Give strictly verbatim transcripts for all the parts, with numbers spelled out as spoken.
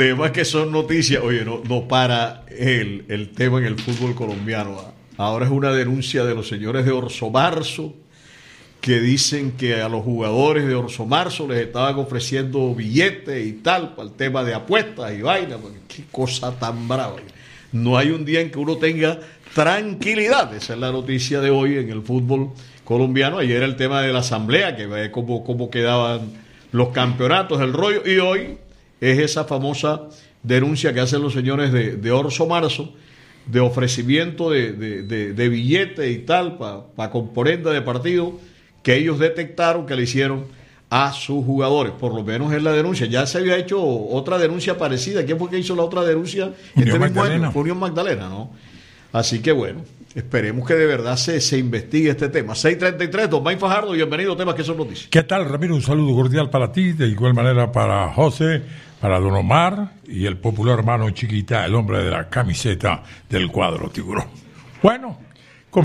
Temas que son noticias, oye, no, no para el, el tema en el fútbol colombiano. Ahora es una denuncia de los señores de Orso Marzo, que dicen que a los jugadores de Orso Marzo les estaban ofreciendo billetes y tal, para el tema de apuestas y vaina. Qué cosa tan brava. No hay un día en que uno tenga tranquilidad. Esa es la noticia de hoy en el fútbol colombiano. Ayer el tema de la asamblea, que ve cómo, cómo quedaban los campeonatos, el rollo, y hoy es esa famosa denuncia que hacen los señores de, de Orso Marzo, de ofrecimiento de, de, de, de billetes y tal, para pa componente de partido, que ellos detectaron que le hicieron a sus jugadores. Por lo menos es la denuncia. Ya se había hecho otra denuncia parecida. ¿Quién fue que hizo la otra denuncia? Unión este Magdalena. mismo año, Unión Magdalena, ¿no? Así que bueno, esperemos que de verdad se, se investigue este tema. seis treinta y tres, don May Fajardo, bienvenido a Temas que son noticias. ¿Qué tal, Ramiro? Un saludo cordial para ti, de igual manera para José, para Don Omar y el popular hermano Chiquita, el hombre de la camiseta del cuadro tiburón. Bueno, com-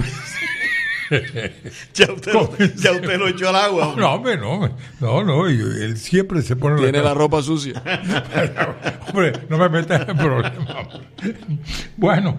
ya, usted lo, ya usted lo echó al agua. no, hombre, no, no, no, él siempre se pone... Tiene la ropa sucia. Hombre, no me metas en problemas. Bueno,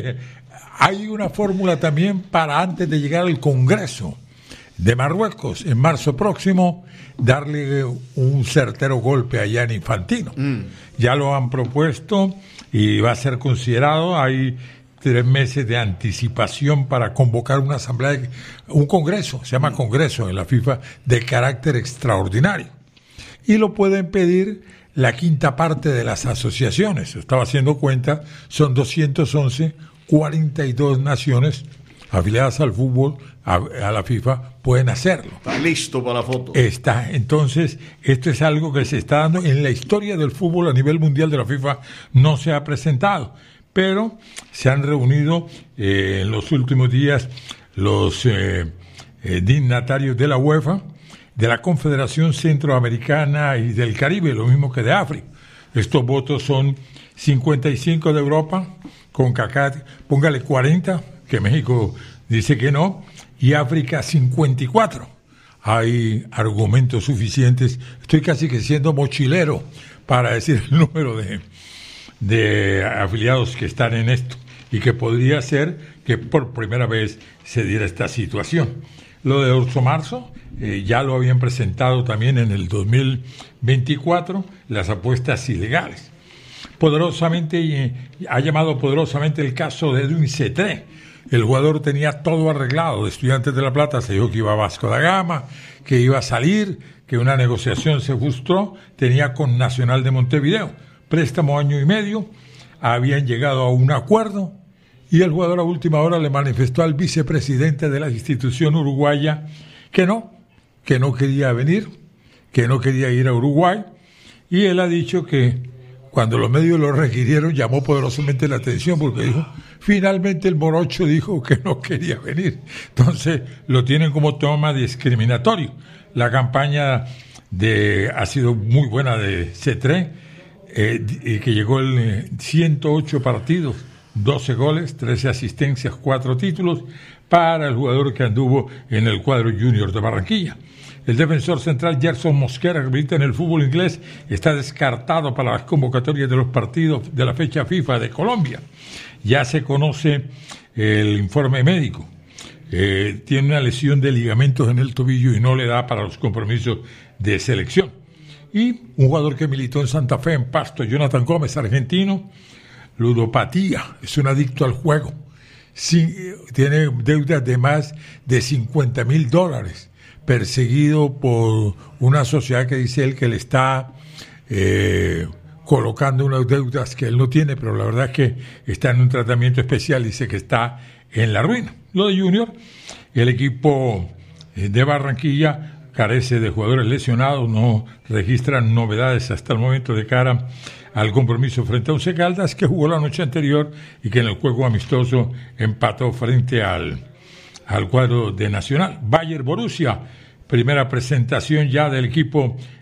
hay una fórmula también para antes de llegar al Congreso de Marruecos en marzo próximo, darle un certero golpe allá en Infantino. Mm. Ya lo han propuesto y va a ser considerado. Hay tres meses de anticipación para convocar una asamblea, de, un congreso, se llama congreso en la FIFA, de carácter extraordinario. Y lo pueden pedir la quinta parte de las asociaciones. Estaba haciendo cuenta, son doscientas once, cuarenta y dos naciones afiliadas al fútbol, a, a la FIFA, pueden hacerlo. Está listo para la foto. Está, entonces, esto es algo que se está dando en la historia del fútbol a nivel mundial de la FIFA, no se ha presentado, pero se han reunido eh, en los últimos días los eh, eh, dignatarios de la UEFA, de la Confederación Centroamericana y del Caribe, lo mismo que de África. Estos votos son cincuenta y cinco de Europa, con CACAT, póngale cuarenta, que México dice que no, y África cincuenta y cuatro. Hay argumentos suficientes. Estoy casi que siendo mochilero para decir el número de, de afiliados que están en esto y que podría ser que por primera vez se diera esta situación. Lo de Orso Marzo, eh, ya lo habían presentado también en el dos mil veinticuatro, las apuestas ilegales. Poderosamente, eh, ha llamado poderosamente el caso de Edwin Cetré. El jugador tenía todo arreglado, de Estudiantes de La Plata, se dijo que iba a Vasco da Gama, que iba a salir, que una negociación se frustró, tenía con Nacional de Montevideo, préstamo año y medio, habían llegado a un acuerdo, y el jugador a última hora le manifestó al vicepresidente de la institución uruguaya que no, que no quería venir, que no quería ir a Uruguay, y él ha dicho que cuando los medios lo requirieron, llamó poderosamente la atención porque dijo, finalmente el morocho dijo que no quería venir. Entonces, lo tienen como toma discriminatorio. La campaña de ha sido muy buena de Cetré, eh, y que llegó en ciento ocho partidos, doce goles, trece asistencias, cuatro títulos, para el jugador que anduvo en el cuadro junior de Barranquilla. El defensor central Gerson Mosquera, que milita en el fútbol inglés, está descartado para las convocatorias de los partidos de la fecha FIFA de Colombia. Ya se conoce el informe médico. Eh, tiene una lesión de ligamentos en el tobillo y no le da para los compromisos de selección. Y un jugador que militó en Santa Fe, en Pasto, Jonathan Gómez, argentino, ludopatía, es un adicto al juego. Sí, tiene deudas de más de cincuenta mil dólares. Perseguido por una sociedad que dice él que le está eh, colocando unas deudas que él no tiene, pero la verdad es que está en un tratamiento especial y dice que está en la ruina. Lo de Junior, el equipo de Barranquilla carece de jugadores lesionados, no registran novedades hasta el momento de cara al compromiso frente a Once Caldas, que jugó la noche anterior y que en el juego amistoso empató frente al... al cuadro de Nacional. Bayer Borussia, primera presentación ya del equipo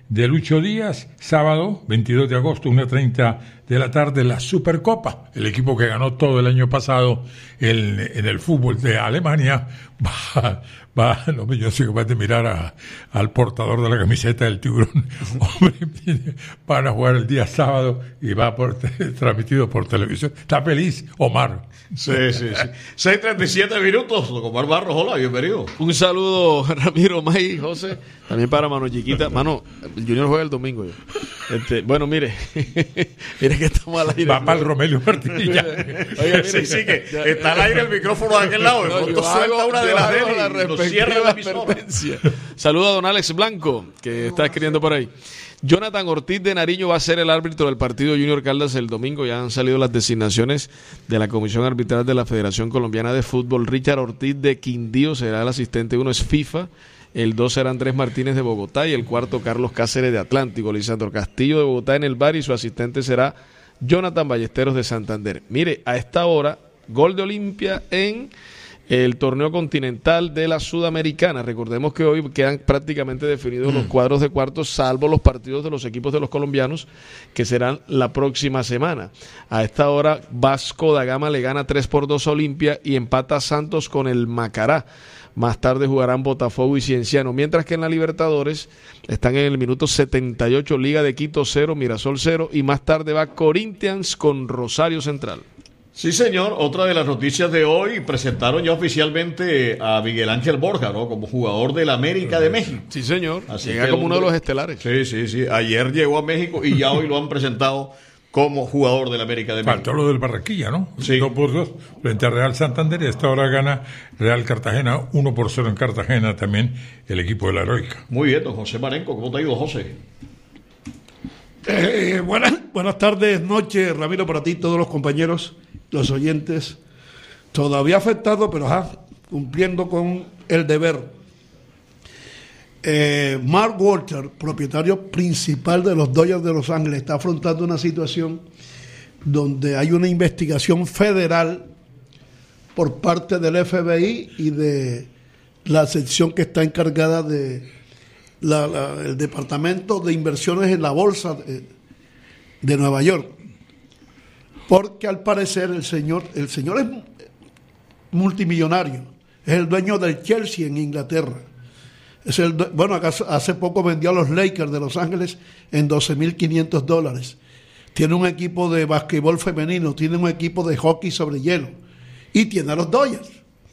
de Lucho Díaz, sábado veintidós de agosto, una treinta de la tarde, la Supercopa. El equipo que ganó todo el año pasado el, en el fútbol de Alemania va, va no, yo soy capaz de mirar a, al portador de la camiseta del Tiburón. Hombre, van a jugar el día sábado y va por, transmitido por televisión. Está feliz Omar. Sí, sí, sí. seis treinta y siete minutos. Omar Barros, hola, bienvenido. Un saludo, Ramiro, May, José. También para Mano Chiquita. Mano, el Junior juega el domingo. Yo. Este, bueno, mire. Mire que estamos al aire. Va para el Romelio Martínez. Oiga, sí, sí, que ya, está al aire el micrófono de aquel lado. No, yo suelta hago, una de las de él y cierra la advertencia. Saluda a don Alex Blanco, que está escribiendo por ahí. Jonathan Ortiz de Nariño va a ser el árbitro del partido Junior Caldas el domingo. Ya han salido las designaciones de la Comisión Arbitral de la Federación Colombiana de Fútbol. Richard Ortiz de Quindío será el asistente. Uno es FIFA. El dos será Andrés Martínez de Bogotá y el cuarto Carlos Cáceres de Atlántico. Lisandro Castillo de Bogotá en el bar y su asistente será Jonathan Ballesteros de Santander. Mire, a esta hora, gol de Olimpia en el torneo continental de la Sudamericana. Recordemos que hoy quedan prácticamente definidos mm. los cuadros de cuartos, salvo los partidos de los equipos de los colombianos, que serán la próxima semana. A esta hora, Vasco da Gama le gana tres por dos a Olimpia y empata a Santos con el Macará. Más tarde jugarán Botafogo y Cienciano, mientras que en la Libertadores están en el minuto setenta y ocho, Liga de Quito cero, Mirasol cero, y más tarde va Corinthians con Rosario Central. Sí, señor. Otra de las noticias de hoy, presentaron ya oficialmente a Miguel Ángel Borja, ¿no? Como jugador del América de México. Sí, señor. Así Llega como uno de los estelares. Sí, sí, sí. Ayer llegó a México y ya hoy lo han presentado como jugador del América de México. Faltó lo del Barranquilla, ¿no? Sí. dos por dos frente a Real Santander y hasta ahora gana Real Cartagena, uno por cero en Cartagena también el equipo de la Heroica. Muy bien, don José Marenco, ¿cómo te ha ido, José? Eh, buenas, buenas tardes, noches, Ramiro, para ti, todos los compañeros, los oyentes. Todavía afectado, pero ajá, cumpliendo con el deber. Eh, Mark Walter, propietario principal de los Dodgers de Los Ángeles, está afrontando una situación donde hay una investigación federal por parte del F B I y de la sección que está encargada de la, la, el Departamento de Inversiones en la Bolsa de, de Nueva York, porque al parecer el señor el señor es multimillonario, es el dueño del Chelsea en Inglaterra. Es el, bueno, hace poco vendió a los Lakers de Los Ángeles en doce mil quinientos dólares. Tiene un equipo de basquetbol femenino, tiene un equipo de hockey sobre hielo y tiene a los Dodgers.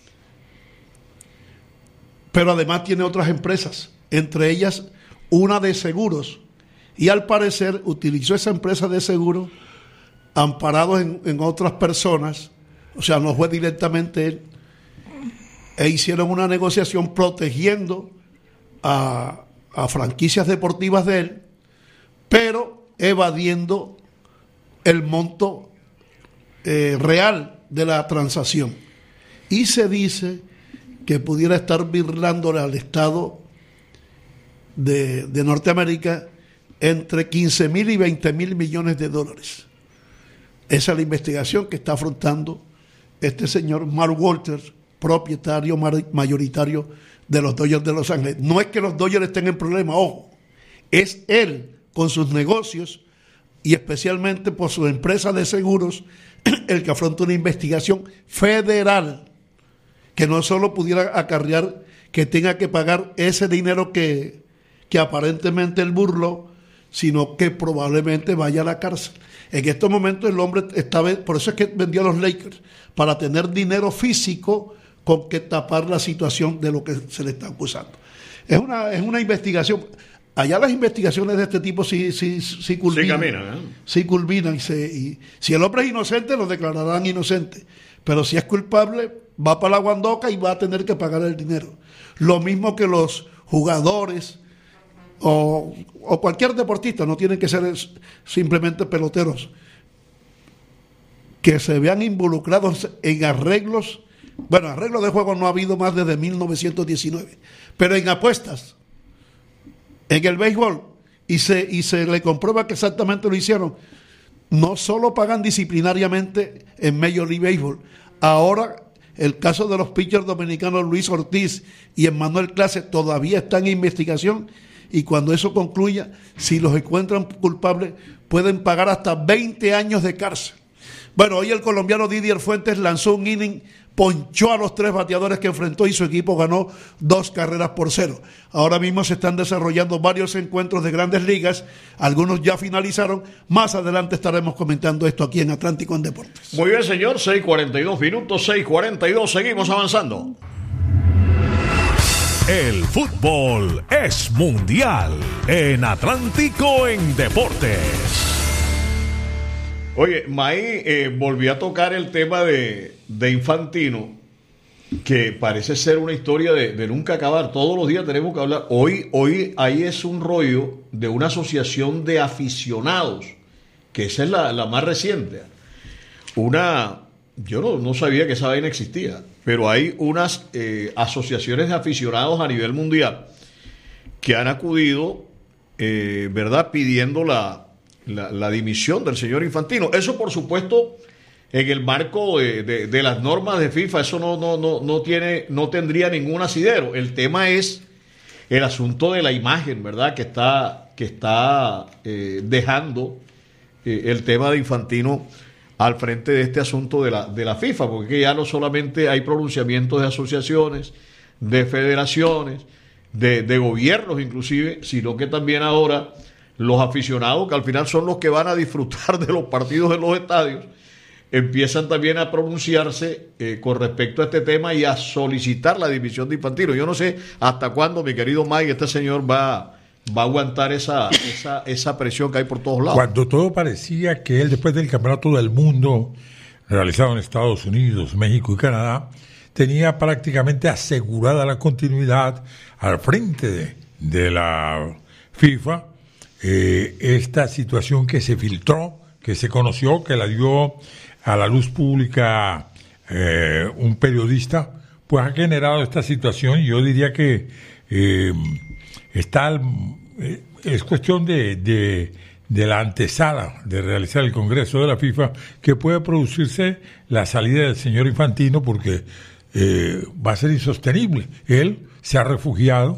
Pero además tiene otras empresas, entre ellas una de seguros. Y al parecer utilizó esa empresa de seguros amparado en, en otras personas, o sea, no fue directamente él, e hicieron una negociación protegiendo A, a franquicias deportivas de él, pero evadiendo el monto eh, real de la transacción. Y se dice que pudiera estar birlándole al Estado de, de Norteamérica entre quince mil y veinte mil millones de dólares. Esa es la investigación que está afrontando este señor Mark Walters, propietario mayoritario de los Dodgers de Los Ángeles. No es que los Dodgers estén en problema, ojo, es él con sus negocios y especialmente por su empresa de seguros el que afronta una investigación federal que no solo pudiera acarrear que tenga que pagar ese dinero que, que aparentemente él burló, sino que probablemente vaya a la cárcel. En estos momentos el hombre está, por eso es que vendió a los Lakers, para tener dinero físico con que tapar la situación de lo que se le está acusando. Es una, es una investigación. Allá las investigaciones de este tipo sí, sí, sí culminan. Sí caminan, ¿eh? Sí culminan. Y se, y, si el hombre es inocente, lo declararán inocente. Pero si es culpable, va para la guandoca y va a tener que pagar el dinero. Lo mismo que los jugadores o, o cualquier deportista, no tienen que ser simplemente peloteros, que se vean involucrados en arreglos. Bueno, arreglos de juego no ha habido más desde mil novecientos diecinueve, pero en apuestas, en el béisbol, y se, y se le comprueba que exactamente lo hicieron, no solo pagan disciplinariamente en Major League Baseball, ahora el caso de los pitchers dominicanos Luis Ortiz y Emmanuel Clase todavía está en investigación y cuando eso concluya, si los encuentran culpables, pueden pagar hasta veinte años de cárcel. Bueno, hoy el colombiano Didier Fuentes lanzó un inning, ponchó a los tres bateadores que enfrentó y su equipo ganó dos carreras por cero. Ahora mismo se están desarrollando varios encuentros de Grandes Ligas, algunos ya finalizaron. Más adelante estaremos comentando esto aquí en Atlántico en Deportes. Muy bien, señor, seis cuarenta y dos minutos, seis cuarenta y dos, seguimos avanzando. El fútbol es mundial en Atlántico en Deportes. Oye, May eh, volvió a tocar el tema de, de Infantino, que parece ser una historia de, de nunca acabar. Todos los días tenemos que hablar. Hoy, hoy ahí es un rollo de una asociación de aficionados, que esa es la, la más reciente. Una, yo no, no sabía que esa vaina existía, pero hay unas eh, asociaciones de aficionados a nivel mundial que han acudido, eh, ¿verdad?, pidiendo la... La, la dimisión del señor Infantino. Eso, por supuesto, en el marco de, de, de las normas de FIFA, eso no, no, no, no, tiene, no tendría ningún asidero. El tema es el asunto de la imagen, ¿verdad?, que está, que está eh, dejando eh, el tema de Infantino al frente de este asunto de la, de la FIFA, porque ya no solamente hay pronunciamientos de asociaciones, de federaciones, de, de gobiernos inclusive, sino que también ahora los aficionados, que al final son los que van a disfrutar de los partidos en los estadios, empiezan también a pronunciarse eh, con respecto a este tema y a solicitar la dimisión de Infantino. Yo no sé hasta cuándo, mi querido Mike, este señor va, va a aguantar esa, esa, esa presión que hay por todos lados. Cuando todo parecía que él, después del Campeonato del Mundo realizado en Estados Unidos, México y Canadá, tenía prácticamente asegurada la continuidad al frente de, de la FIFA, Eh, esta situación que se filtró, que se conoció, que la dio a la luz pública eh, un periodista, pues ha generado esta situación. Yo diría que eh, está eh, es cuestión de, de, de la antesala de realizar el Congreso de la FIFA, que puede producirse la salida del señor Infantino, porque eh, va a ser insostenible. Él se ha refugiado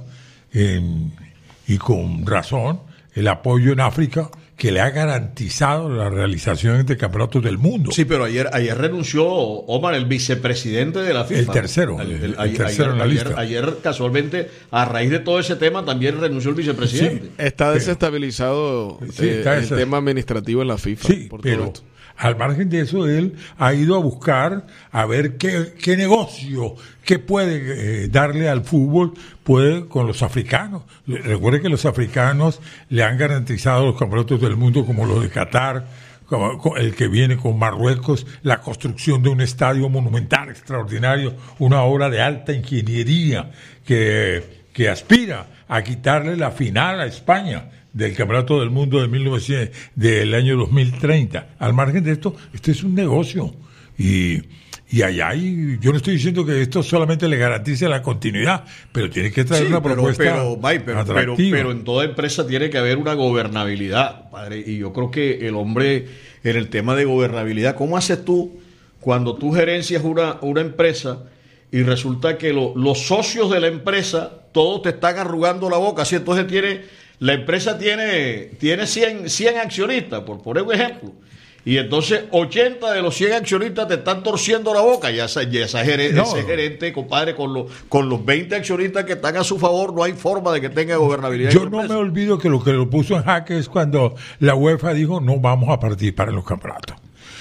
en, y con razón, el apoyo en África, que le ha garantizado la realización de campeonatos del mundo. Sí, pero ayer ayer renunció Omar, el vicepresidente de la FIFA. El tercero, el, el, el tercero ayer, en la ayer, lista. Ayer, casualmente, a raíz de todo ese tema, también renunció el vicepresidente. Sí, está desestabilizado sí, está eh, esa. el tema administrativo en la FIFA. Sí, por pero todo esto. Al margen de eso, él ha ido a buscar a ver qué, qué negocio, qué puede eh, darle al fútbol, puede con los africanos. Recuerde que los africanos le han garantizado los campeonatos del mundo, como los de Qatar, como el que viene con Marruecos, la construcción de un estadio monumental extraordinario, una obra de alta ingeniería que, que aspira a quitarle la final a España del Campeonato del Mundo de mil novecientos, del año dos mil treinta. Al margen de esto, esto es un negocio. Y, y allá hay, yo no estoy diciendo que esto solamente le garantice la continuidad, pero tiene que traer sí, una pero, propuesta pero, pero, pero, atractiva. Pero en toda empresa tiene que haber una gobernabilidad, padre. Y yo creo que el hombre, en el tema de gobernabilidad, ¿cómo haces tú cuando tú gerencias una, una empresa y resulta que lo, los socios de la empresa todos te están arrugando la boca? Así entonces tiene... La empresa tiene, tiene cien, cien accionistas, por poner un ejemplo, y entonces ochenta de los cien accionistas te están torciendo la boca. Ya, esa, ya esa gerente, no. ese gerente, compadre, con los, con los veinte accionistas que están a su favor, no hay forma de que tenga gobernabilidad. Yo no me olvido que lo que lo puso en jaque es cuando la UEFA dijo no vamos a participar en los campeonatos.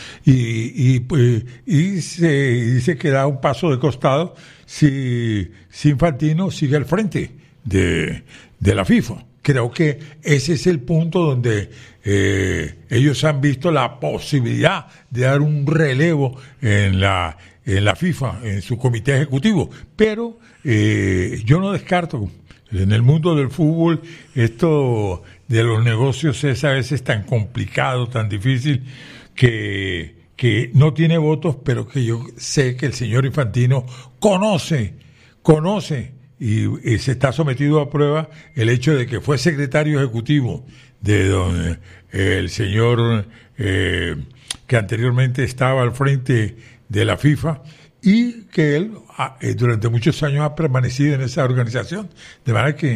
Y, y, y, se, y se queda un paso de costado si, si Infantino sigue al frente de, de la FIFA. Creo que ese es el punto donde eh, ellos han visto la posibilidad de dar un relevo en la, en la FIFA, en su comité ejecutivo. Pero eh, yo no descarto, en el mundo del fútbol, esto de los negocios es a veces tan complicado, tan difícil, que, que no tiene votos, pero que yo sé que el señor Infantino conoce, conoce, y, y se está sometido a prueba el hecho de que fue secretario ejecutivo de don, eh, el señor eh, que anteriormente estaba al frente de la FIFA, y que él ah, eh, durante muchos años ha permanecido en esa organización, de manera que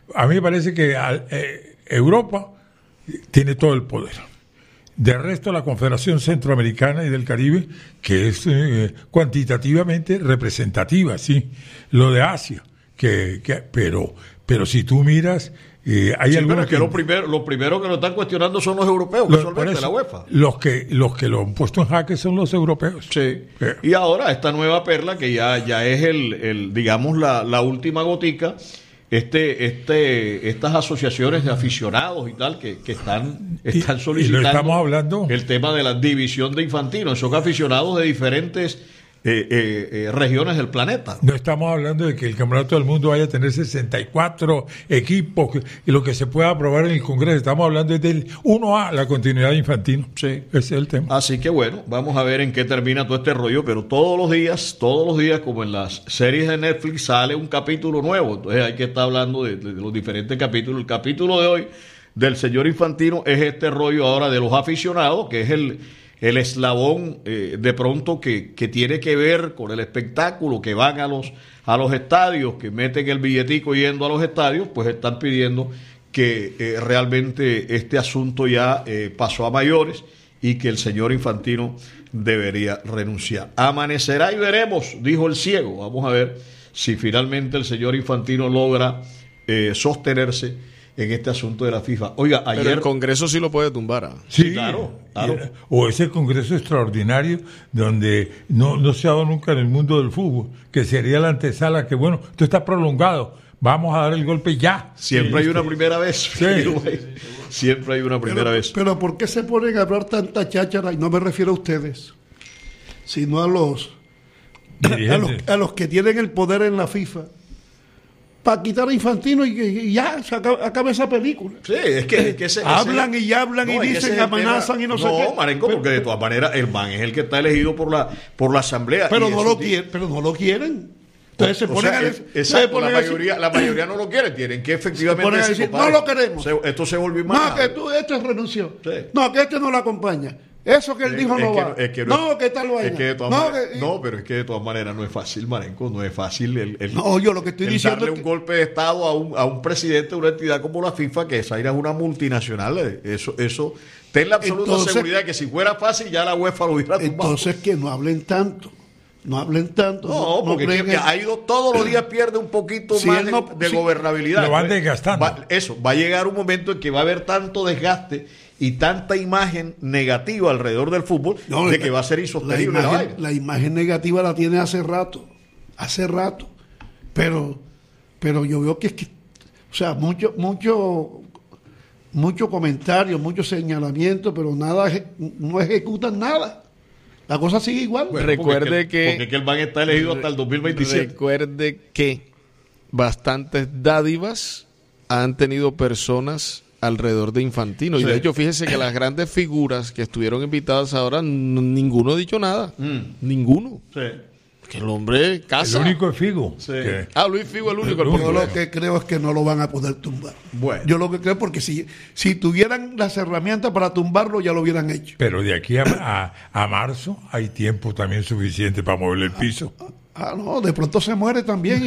a mí me parece que eh, Europa tiene todo el poder. De resto, la Confederación Centroamericana y del Caribe, que es eh, cuantitativamente representativa, sí. Lo de Asia, que, que pero, pero si tú miras, eh, hay sí, algunos pero es que, que lo primero, lo primero que lo están cuestionando son los europeos, los, casualmente, eso, la UEFA. Los que, los que lo han puesto en jaque son los europeos. Sí. Eh. Y ahora esta nueva perla, que ya, ya es el, el digamos, la, la última gotica. Este, este, estas asociaciones de aficionados y tal que, que están, están y, solicitando y lo estamos hablando. el tema de la división de Infantino. Son aficionados de diferentes eh, eh, eh, regiones del planeta. No estamos hablando de que el Campeonato del Mundo vaya a tener sesenta y cuatro equipos que, y lo que se pueda aprobar en el Congreso. Estamos hablando del uno A, la continuidad de Infantino. Sí. Ese es el tema. Así que bueno, vamos a ver en qué termina todo este rollo, pero todos los días, todos los días, como en las series de Netflix, sale un capítulo nuevo. Entonces hay que estar hablando de, de los diferentes capítulos. El capítulo de hoy del señor Infantino es este rollo ahora de los aficionados, que es el... el eslabón eh, de pronto que, que tiene que ver con el espectáculo, que van a los, a los estadios, que meten el billetico yendo a los estadios, pues están pidiendo que eh, realmente este asunto ya eh, pasó a mayores y que el señor Infantino debería renunciar. Amanecerá y veremos, dijo el ciego. Vamos a ver si finalmente el señor Infantino logra eh, sostenerse en este asunto de la FIFA. Oiga, ayer... Pero el Congreso sí lo puede tumbar. ¿Ah? Sí, claro, claro. Y, o ese Congreso extraordinario donde no, no se ha dado nunca en el mundo del fútbol, que sería la antesala que, bueno, esto está prolongado, vamos a dar el golpe ya. Siempre sí, hay una sí. primera vez. Sí. Siempre hay una primera pero, vez. Pero ¿por qué se ponen a hablar tanta cháchara? Y no me refiero a ustedes, sino a los, a los, a los que tienen el poder en la FIFA, para quitar a Infantino y, y ya se acaba, acaba esa película. Sí, es que, es que ese, hablan ese, y hablan no, y dicen, amenazan y no, no sé qué. No, Marenco, porque de todas maneras el man es el que está elegido por la por la asamblea. Pero no lo tiene, quieren, pero no lo quieren. Entonces se o ponen sea, a decir, se exacto, ponen la a decir, mayoría, la mayoría no lo quiere, tienen que efectivamente se ponen a decir, no lo queremos. Se, esto se volvió No, más. que tú, este renunció. Sí. No, que este no lo acompaña. Eso que él dijo es no que, va. Es que no, no, que tal vaina. Es que de todas no, maneras, que, no, pero es que de todas maneras no es fácil, Marenco, no es fácil el, el, no, yo lo que estoy el diciendo darle es que, un golpe de Estado a un, a un presidente de una entidad como la FIFA, que esa es una multinacional. Eso, eso, ten la absoluta entonces, seguridad que si fuera fácil ya la UEFA lo hubiera tumbado. Entonces que no hablen tanto. No hablen tanto. No, no porque no es que ha ido todos los días pierde un poquito si más de, no, de si, gobernabilidad. Lo van desgastando. Va, eso, va a llegar un momento en que va a haber tanto desgaste y tanta imagen negativa alrededor del fútbol no, de la, que va a ser insostenible la imagen, la, la imagen negativa la tiene hace rato. Hace rato. Pero, pero yo veo que es que, o sea, mucho, mucho, mucho comentario, mucho señalamiento, pero nada, no ejecutan nada. La cosa sigue igual. Bueno, recuerde porque que, porque que el man está elegido hasta el dos mil veintisiete. Recuerde que bastantes dádivas han tenido personas alrededor de Infantino. Sí. Y de hecho, fíjese que las grandes figuras que estuvieron invitadas ahora, n- ninguno ha dicho nada. Mm. Ninguno. Sí. Que el hombre casa. El único es Figo. Sí. Que... Ah, Luis Figo el único. El Yo lo que creo es que no lo van a poder tumbar. Bueno. Yo lo que creo, porque si, si tuvieran las herramientas para tumbarlo, ya lo hubieran hecho. Pero de aquí a, a, a marzo hay tiempo también suficiente para moverle el piso. Ah, ah no, de pronto se muere también. Y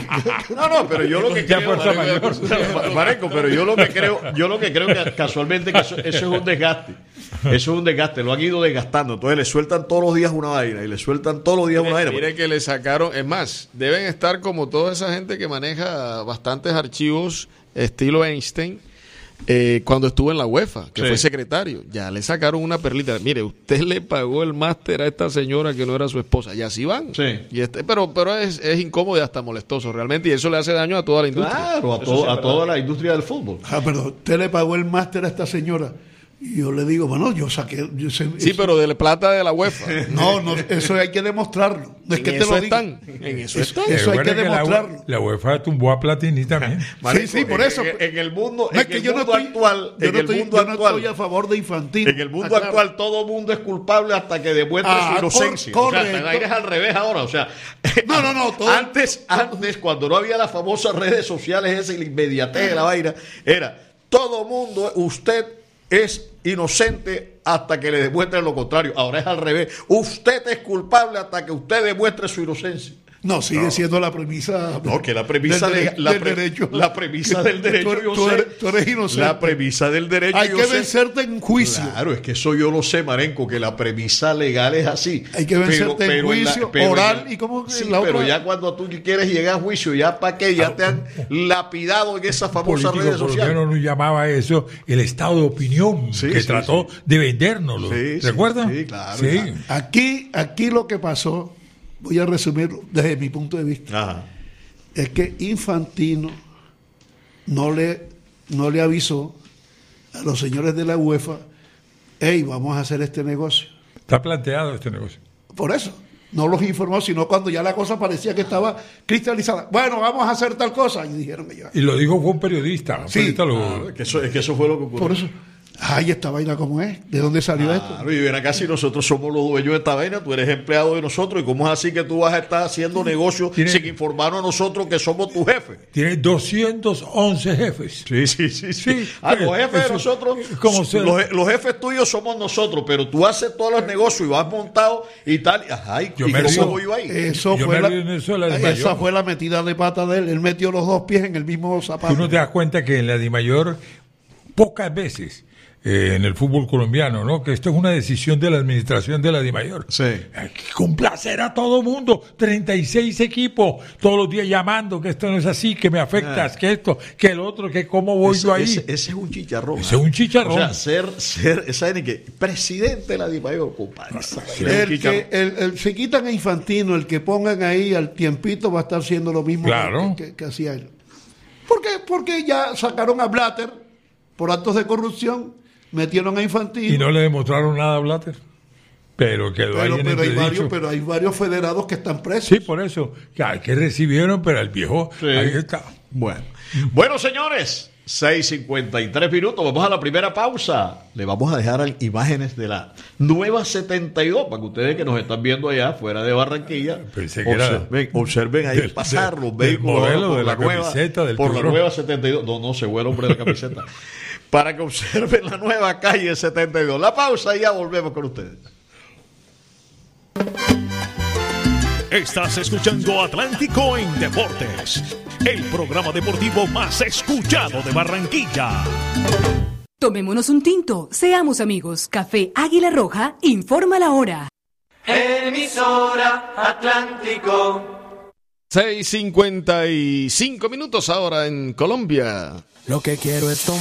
no, no, pero yo lo que ya creo, Marenco, Marenco, pero yo lo que creo, yo lo que creo que casualmente que eso, eso es un desgaste. Eso es un desgaste, lo han ido desgastando. Entonces le sueltan todos los días una vaina y le sueltan todos los días mire, una vaina. Mire que le sacaron, es más, deben estar como toda esa gente que maneja bastantes archivos estilo Einstein. Eh, cuando estuvo en la UEFA, que sí. fue secretario, ya le sacaron una perlita. Mire, usted le pagó el máster a esta señora que no era su esposa, y así van. Sí. Y este, pero pero es, es incómodo y hasta molestoso realmente, y eso le hace daño a toda la industria. Claro, a, to- a toda la industria del fútbol. Ah, pero usted le pagó el máster a esta señora. Y yo le digo, bueno, yo saqué. Yo sé, sí, eso, pero de la plata de la UEFA. No, no, eso hay que demostrarlo. No es en que te eso lo están. diga. En eso, eso están. Eso hay que demostrarlo. La, la UEFA tumbó a Platini también. Marico, sí, sí, por en, eso. En, en el mundo, no, en es que el yo mundo no estoy, actual, yo en no el estoy, mundo yo no actual, estoy a favor de Infantino. En el mundo ah, actual claro. todo mundo es culpable hasta que demuestre ah, su inocencia. Cor- o sea, es al revés ahora. O sea, no, no, no. Todo, antes, todo. antes, cuando no había las famosas redes sociales, esa y la inmediatez de la vaina, era todo mundo, usted es inocente hasta que le demuestre lo contrario. Ahora es al revés. Usted es culpable hasta que usted demuestre su inocencia. No, sigue No. siendo la premisa. No, que la premisa, del, de- dere- la, del pre- derecho. la premisa del derecho, Tú, yo tú sé. eres, tú eres inocente. La premisa del derecho, Hay yo que sé. vencerte en juicio. Claro, es que eso yo lo sé, Marenco, que la premisa legal es así. Hay que vencerte en en juicio, pero oral en y como que Sí, la pero otra- ya cuando tú quieres llegar a juicio, ya para qué, ya te han lapidado en esas famosas Político redes sociales. colombiano nos llamaba eso el estado de opinión, Sí, que sí, trató sí. de vendérnoslo. Sí, sí, ¿Recuerdan? sí, claro, Sí. claro. Aquí, aquí lo que pasó, voy a resumirlo desde mi punto de vista, Ajá. es que Infantino no le, no le avisó a los señores de la UEFA, hey, vamos a hacer este negocio. Está planteado este negocio. Por eso, no los informó, sino cuando ya la cosa parecía que estaba cristalizada. Bueno, vamos a hacer tal cosa. Y dijeron que ya. Y lo dijo fue un periodista. Un Sí. periodista lo- Claro, es que eso, es que eso fue lo que ocurrió. Por eso, ay, esta vaina como es, ¿de dónde salió esto? Claro, y ven acá, si nosotros somos los dueños de esta vaina, tú eres empleado de nosotros, y cómo es así que tú vas a estar haciendo negocios Tiene- sin informarnos a nosotros que somos tu jefe. Tiene doscientos once jefes. Sí, sí, sí, sí. Sí, Ah, pues, los jefes de eso- nosotros, como se- los, je- los jefes tuyos somos nosotros, pero tú haces todos los negocios y vas montado y tal. Ajá, ¿y, Yo y me cómo río. voy yo ahí? Eso Yo fue me la, río en Venezuela, de esa Mayor. fue la metida de pata de él. Él metió los dos pies en el mismo zapato. Tú no te das cuenta que en la DIMAYOR, pocas veces eh, en el fútbol colombiano, ¿no? Que esto es una decisión de la administración de la DIMAYOR. Sí. Hay que complacer a todo mundo. treinta y seis equipos, todos los días llamando que esto no es así, que me afectas, Ah. que esto, que el otro, que cómo voy Ese, yo ahí. ese- ese es un chicharrón. Ese es un chicharrón. O sea, ser, ser esa N que presidente de la DIMAYOR, compadre. esa vaina es un El chicharrón. que el, el- se quitan a Infantino, el que pongan ahí al tiempito va a estar siendo lo mismo Claro. que, que- que hacía él. ¿Por qué? Porque ya sacaron a Blatter por actos de corrupción, metieron a Infantino. Y no le demostraron nada a Blatter. Pero quedó pero, ahí en pero, hay entredicho. varios, pero hay varios federados que están presos. Sí, por eso. Que, que recibieron, pero el viejo, Sí. ahí está. Bueno. Bueno, señores, seis cincuenta y tres minutos. Vamos a la primera pausa. Le vamos a dejar imágenes de la nueva setenta y dos para que ustedes que nos están viendo allá fuera de Barranquilla Pensé que era observen, observen ahí del- pasar del- los del vehículos modelo por de la nueva, camiseta del por la tiburón. nueva setenta y dos. No, no, se fue el hombre de la camiseta. Para que observen la nueva calle setenta y dos. La pausa y ya volvemos con ustedes. Estás escuchando Atlántico en Deportes, el programa deportivo más escuchado de Barranquilla. Tomémonos un tinto, seamos amigos. Café Águila Roja informa la hora. Emisora Atlántico. seis cincuenta y cinco minutos ahora en Colombia. Lo que quiero es tomar.